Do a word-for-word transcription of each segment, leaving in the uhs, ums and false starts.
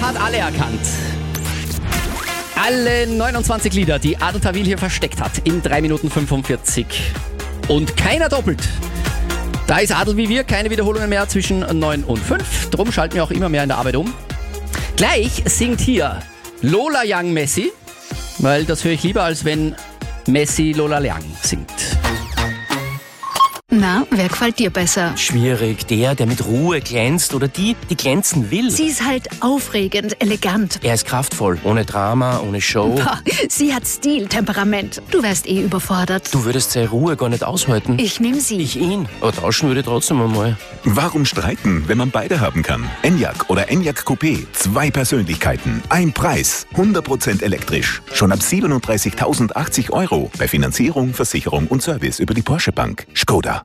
hat alle erkannt. Alle neunundzwanzig Lieder, die Adel Tawil hier versteckt hat, in drei Minuten fünfundvierzig. Und keiner doppelt. Da ist Adel wie wir, keine Wiederholungen mehr zwischen neun und fünf. Drum schalten wir auch immer mehr in der Arbeit um. Gleich singt hier Lola Young Messi, weil das höre ich lieber, als wenn Messi Lola Young singt. Na, wer gefällt dir besser? Schwierig. Der, der mit Ruhe glänzt oder die, die glänzen will. Sie ist halt aufregend, elegant. Er ist kraftvoll, ohne Drama, ohne Show. Boah, sie hat Stil, Temperament. Du wärst eh überfordert. Du würdest seine Ruhe gar nicht aushalten. Ich nehm sie. Ich ihn. Aber tauschen würde ich trotzdem einmal. Warum streiten, wenn man beide haben kann? Enyaq oder Enyaq Coupé. Zwei Persönlichkeiten, ein Preis. hundert Prozent elektrisch. Schon ab siebenunddreißigtausendachtzig Euro. Bei Finanzierung, Versicherung und Service über die Porsche Bank. Skoda.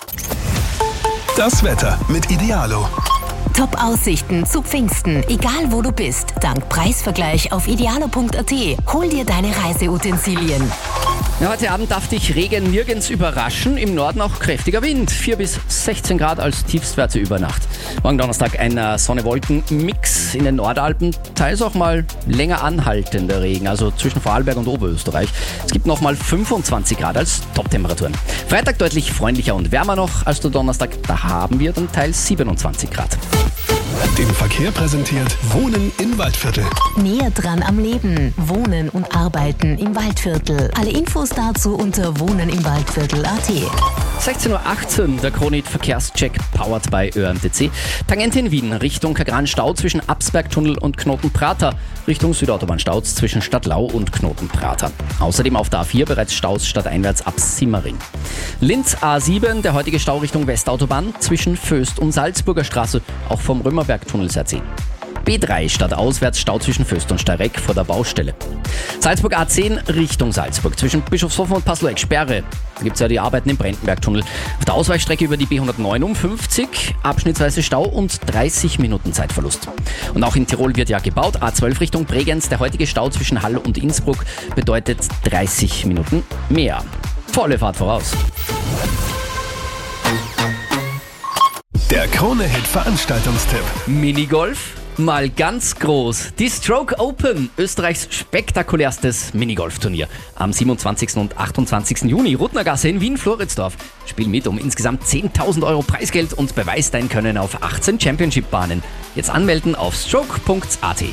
Das Wetter mit Idealo. Top-Aussichten zu Pfingsten, egal wo du bist. Dank Preisvergleich auf idealo punkt a t. Hol dir deine Reiseutensilien. Ja, heute Abend darf dich Regen nirgends überraschen. Im Norden auch kräftiger Wind. vier bis sechzehn Grad als Tiefstwerte über Nacht. Morgen Donnerstag ein Sonne-Wolken-Mix in den Nordalpen. Teils auch mal länger anhaltender Regen, also zwischen Vorarlberg und Oberösterreich. Es gibt nochmal fünfundzwanzig Grad als Top-Temperaturen. Freitag deutlich freundlicher und wärmer noch als der Donnerstag. Da haben wir dann teils siebenundzwanzig Grad. Den Verkehr präsentiert Wohnen im Waldviertel. Näher dran am Leben. Wohnen und Arbeiten im Waldviertel. Alle Infos dazu unter wohnen im Waldviertel punkt a t. sechzehn Uhr achtzehn, der Kronit Verkehrscheck powered by Ö M T C. Tangente in Wien, Richtung Kagran Stau zwischen Absbergtunnel und Knotenprater. Richtung Südautobahn Staus zwischen Stadtlau und Knotenprater. Außerdem auf der A vier bereits Staus stadteinwärts ab Simmering. Linz A sieben, der heutige Stau Richtung Westautobahn zwischen Föst und Salzburger Straße, auch vom Römerbergtunnel sehr zehn. B drei stadtauswärts Stau zwischen Föst und Steyreck vor der Baustelle. Salzburg A zehn Richtung Salzburg zwischen Bischofshofen und Pasloeck Sperre. Da gibt es ja die Arbeiten im Brennenbergtunnel. Auf der Ausweichstrecke über die B hundertneunundfünfzig abschnittsweise Stau und dreißig Minuten Zeitverlust. Und auch in Tirol wird ja gebaut. A zwölf Richtung Bregenz. Der heutige Stau zwischen Hall und Innsbruck bedeutet dreißig Minuten mehr. Volle Fahrt voraus. Der Krone-Hit Veranstaltungstipp. Minigolf? Mal ganz groß. Die Stroke Open, Österreichs spektakulärstes Minigolfturnier. Am siebenundzwanzigsten und achtundzwanzigsten Juni, Rudnergasse in Wien-Floridsdorf. Spiel mit um insgesamt zehntausend Euro Preisgeld und beweis dein Können auf achtzehn Championship-Bahnen. Jetzt anmelden auf stroke punkt a t.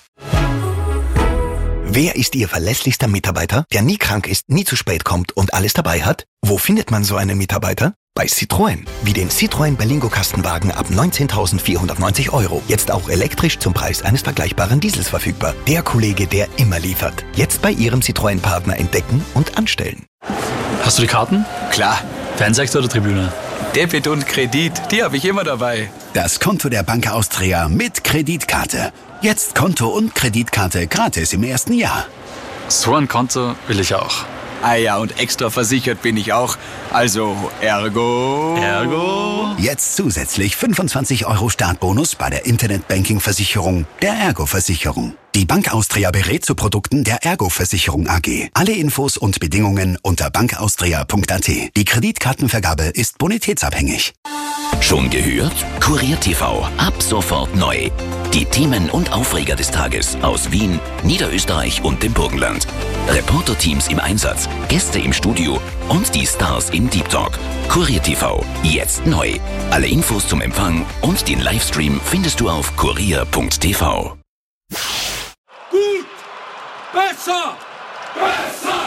Wer ist Ihr verlässlichster Mitarbeiter, der nie krank ist, nie zu spät kommt und alles dabei hat? Wo findet man so einen Mitarbeiter? Bei Citroën. Wie den Citroën Berlingo Kastenwagen ab neunzehntausendvierhundertneunzig Euro. Jetzt auch elektrisch zum Preis eines vergleichbaren Diesels verfügbar. Der Kollege, der immer liefert. Jetzt bei Ihrem Citroën-Partner entdecken und anstellen. Hast du die Karten? Klar. Fansektor oder Tribüne? Debit und Kredit, die habe ich immer dabei. Das Konto der Bank Austria mit Kreditkarte. Jetzt Konto und Kreditkarte gratis im ersten Jahr. So ein Konto will ich auch. Ah ja, und extra versichert bin ich auch. Also, ergo... Ergo... Jetzt zusätzlich fünfundzwanzig Euro Startbonus bei der Internetbanking-Versicherung der Ergo-Versicherung. Die Bank Austria berät zu Produkten der Ergo-Versicherung A G. Alle Infos und Bedingungen unter bank austria punkt a t. Die Kreditkartenvergabe ist bonitätsabhängig. Schon gehört? Kurier T V, ab sofort neu. Die Themen und Aufreger des Tages aus Wien, Niederösterreich und dem Burgenland. Reporterteams im Einsatz, Gäste im Studio und die Stars im Deep Talk. Kurier T V, jetzt neu. Alle Infos zum Empfang und den Livestream findest du auf kurier punkt t v. Gut! Besser! Besser!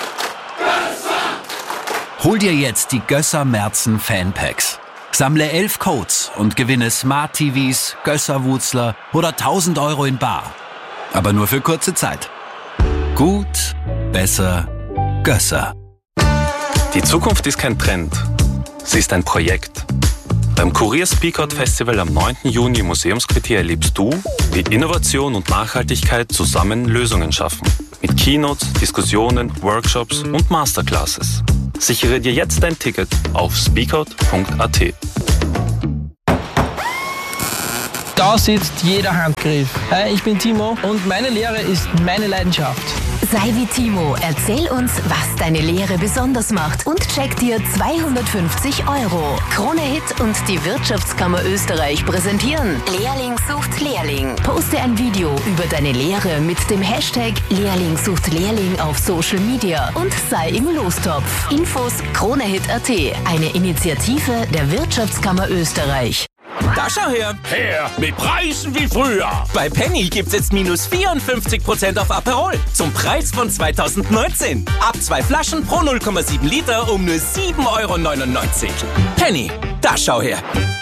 Besser! Hol dir jetzt die Gösser Merzen Fanpacks. Sammle elf Codes und gewinne Smart T Vs, Gösser-Wutzler oder tausend Euro in bar. Aber nur für kurze Zeit. Gut, besser, Gösser. Die Zukunft ist kein Trend. Sie ist ein Projekt. Beim Kurier Speakout Festival am neunten Juni im Museumsquartier erlebst du, wie Innovation und Nachhaltigkeit zusammen Lösungen schaffen. Mit Keynotes, Diskussionen, Workshops und Masterclasses. Sichere dir jetzt dein Ticket auf speakout punkt a t. Da sitzt jeder Handgriff. Hi, ich bin Timo und meine Lehre ist meine Leidenschaft. Sei wie Timo, erzähl uns, was deine Lehre besonders macht und check dir zweihundertfünfzig Euro. Krone Hit und die Wirtschaftskammer Österreich präsentieren Lehrling sucht Lehrling. Poste ein Video über deine Lehre mit dem Hashtag Lehrling sucht Lehrling auf Social Media und sei im Lostopf. Infos kronehit punkt at, eine Initiative der Wirtschaftskammer Österreich. Da schau her! Her, mit Preisen wie früher! Bei Penny gibt's jetzt minus vierundfünfzig Prozent auf Aperol zum Preis von zweitausendneunzehn. Ab zwei Flaschen pro null Komma sieben Liter um nur sieben Euro neunundneunzig. Penny, da schau her!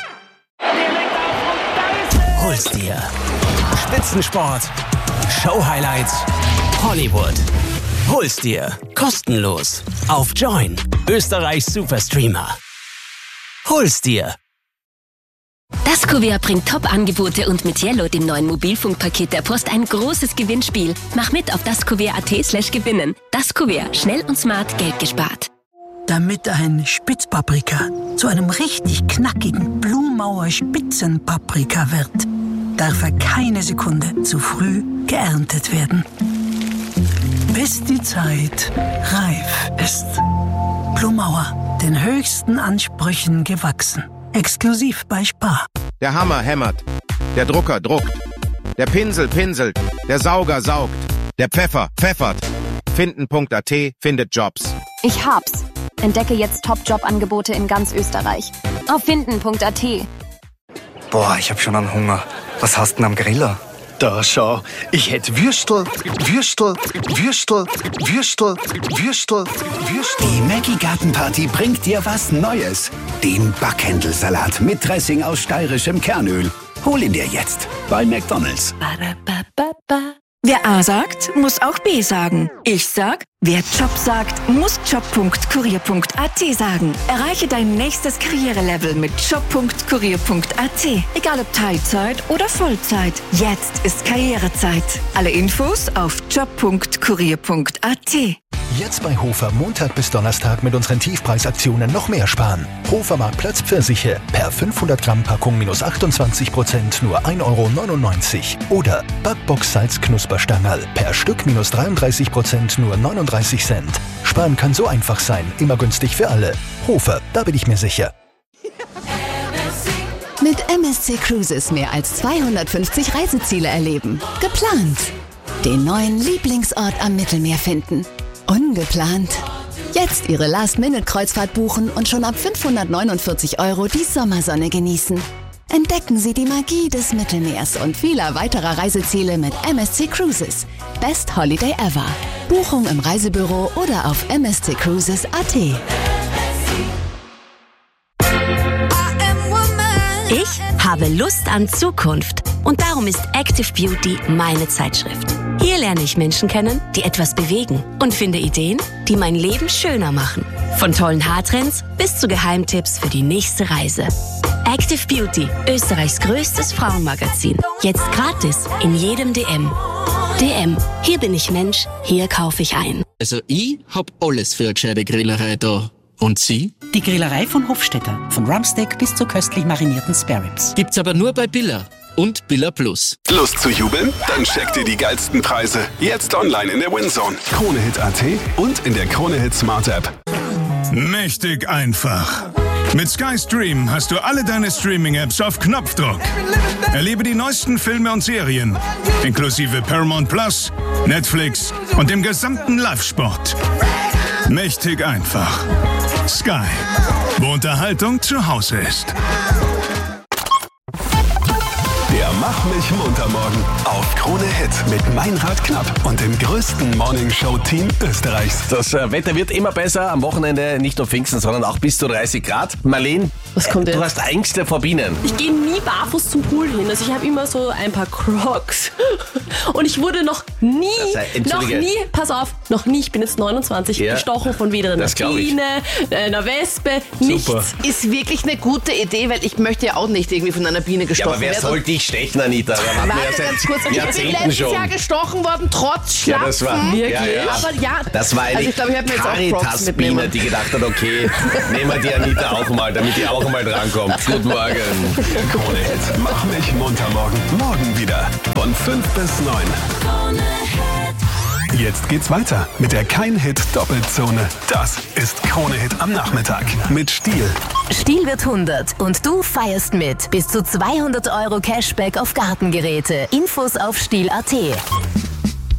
Hol's dir. Spitzensport, Show-Highlights, Hollywood. Hol's dir. Kostenlos. Auf Join, Österreichs Superstreamer. Hol's dir. Das Kuvert bringt Top-Angebote und mit Yellow, dem neuen Mobilfunkpaket der Post, ein großes Gewinnspiel. Mach mit auf daskuvert punkt at slash gewinnen. Das Kuvert. Schnell und smart Geld gespart. Damit ein Spitzpaprika zu einem richtig knackigen Blumauer Spitzenpaprika wird, darf er keine Sekunde zu früh geerntet werden. Bis die Zeit reif ist. Blumauer, den höchsten Ansprüchen gewachsen. Exklusiv bei Spar. Der Hammer hämmert, der Drucker druckt, der Pinsel pinselt, der Sauger saugt, der Pfeffer pfeffert. Finden punkt at findet Jobs. Ich hab's. Entdecke jetzt Top-Job-Angebote in ganz Österreich. Auf finden punkt at. Boah, ich hab schon einen Hunger. Was hast du denn am Griller? Da schau, ich hätte Würstel, Würstel, Würstel, Würstel, Würstel, Würstel. Die Maggi Gartenparty bringt dir was Neues. Den Backhändelsalat mit Dressing aus steirischem Kernöl. Hol ihn dir jetzt bei McDonald's. Wer A sagt, muss auch B sagen. Ich sag, wer Job sagt, muss job punkt kurier punkt at sagen. Erreiche dein nächstes Karrierelevel mit job punkt kurier punkt at. Egal ob Teilzeit oder Vollzeit. Jetzt ist Karrierezeit. Alle Infos auf job punkt kurier punkt at. Jetzt bei Hofer Montag bis Donnerstag mit unseren Tiefpreisaktionen noch mehr sparen. Hofer Marktplatz Pfirsiche per fünfhundert Gramm Packung minus achtundzwanzig Prozent nur ein Euro neunundneunzig. Oder Backbox Salz Knusperstangerl per Stück minus dreiunddreißig Prozent nur neununddreißig Cent. Sparen kann so einfach sein, immer günstig für alle. Hofer, da bin ich mir sicher. Mit M S C Cruises mehr als zweihundertfünfzig Reiseziele erleben. Geplant. Den neuen Lieblingsort am Mittelmeer finden. Ungeplant. Jetzt Ihre Last-Minute-Kreuzfahrt buchen und schon ab fünfhundertneunundvierzig Euro die Sommersonne genießen. Entdecken Sie die Magie des Mittelmeers und vieler weiterer Reiseziele mit M S C Cruises. Best Holiday ever. Buchung im Reisebüro oder auf m s c cruises punkt at. Ich habe Lust an Zukunft und darum ist Active Beauty meine Zeitschrift. Hier lerne ich Menschen kennen, die etwas bewegen und finde Ideen, die mein Leben schöner machen. Von tollen Haartrends bis zu Geheimtipps für die nächste Reise. Active Beauty, Österreichs größtes Frauenmagazin. Jetzt gratis in jedem D M. D M, hier bin ich Mensch, hier kaufe ich ein. Also ich hab alles für eine gescheite Grillerei da. Und Sie? Die Grillerei von Hofstetter. Von Rumpsteak bis zu köstlich marinierten Spareribs. Gibt's aber nur bei Billa und Billa Plus. Lust zu jubeln? Dann checkt ihr die geilsten Preise. Jetzt online in der WinZone. Kronehit punkt at und in der Kronehit Smart App. Mächtig einfach. Mit Sky Stream hast du alle deine Streaming-Apps auf Knopfdruck. Erlebe die neuesten Filme und Serien, inklusive Paramount Plus, Netflix und dem gesamten Live-Sport. Mächtig einfach. Sky, wo Unterhaltung zu Hause ist. Der Mach mich munter morgen auf Krone Hit mit Meinrad Knapp und dem größten Morningshow-Team Österreichs. Das äh, Wetter wird immer besser. Am Wochenende nicht nur Pfingsten, sondern auch bis zu dreißig Grad. Marleen, was kommt du jetzt? hast Ängste vor Bienen. Ich gehe nie barfuß zum Pool hin. Also ich habe immer so ein paar Crocs. Und ich wurde noch nie, Das, noch nie, pass auf, noch nie, ich bin jetzt neunundzwanzig, Ja, gestochen von weder einer das glaub ich. Biene, einer Wespe, nichts. Ist wirklich eine gute Idee, weil ich möchte ja auch nicht irgendwie von einer Biene Ja, gestochen aber wer werden. soll dich stechen, Anita? Da haben wir ja Warte ganz kurz, seit ich bin Jahrzehnten letztes schon. Jahr gestochen worden, trotz Schlapfen. Ja, das war, ja, ja. Aber ja, das war eine also ich glaube, ich hätte mir jetzt auch Props Caritas-Biene, mitnehmen. die gedacht hat, okay, nehmen wir die Anita auch mal, damit die auch mal drankommt. Guten Morgen. Krone Hit, mach mich munter morgen. Morgen wieder von fünf bis neun. Jetzt geht's weiter mit der Kein-Hit-Doppelzone. Das ist Krone-Hit am Nachmittag mit Stihl. Stihl wird hundert und du feierst mit. Bis zu zweihundert Euro Cashback auf Gartengeräte. Infos auf stihl punkt at.